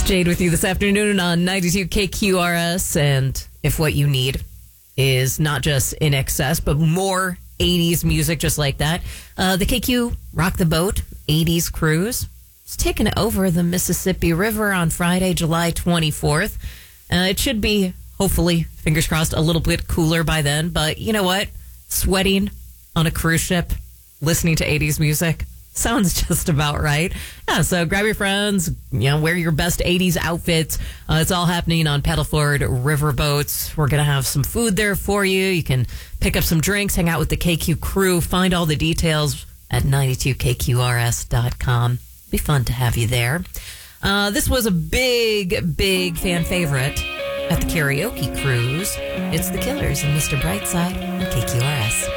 Jade with you this afternoon on 92 KQRS. And if what you need is not just In Excess, but more 80s music just like that, the KQ Rock the Boat 80s Cruise is taking over the Mississippi River on Friday, July 24th. It should be, hopefully, fingers crossed, a little bit cooler by then. But you know what? Sweating on a cruise ship, listening to 80s music, sounds just about right. Yeah, so grab your friends, wear your best 80s outfits. It's all happening on Paddleford Riverboats. We're going to have some food there for you. You can pick up some drinks, hang out with the KQ crew, find all the details at 92kqrs.com. Be fun to have you there. This was a big, big fan favorite at the karaoke cruise. It's the Killers and Mr. Brightside on KQRS.